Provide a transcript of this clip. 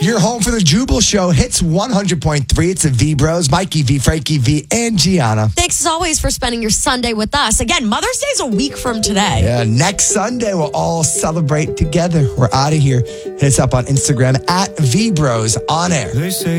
You're home for the Jubal Show. Hits 100.3. It's the V Bros, Mikey V, Frankie V, and Gianna. Thanks as always for spending your Sunday with us. Again, Mother's Day is a week from today. Yeah, next Sunday we'll all celebrate together. We're out of here. Hit us up on Instagram at V Bros On Air. They say